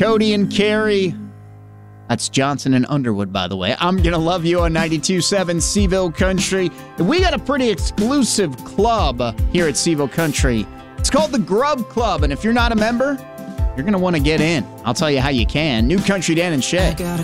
Cody and Carrie. That's Johnson and Underwood, by the way. I'm Gonna Love You on 92.7 Seville Country. We got a pretty exclusive club here at Seville Country. It's called the Grub Club, and if you're not a member, you're going to want to get in. I'll tell you how you can. New Country Dan and Shay.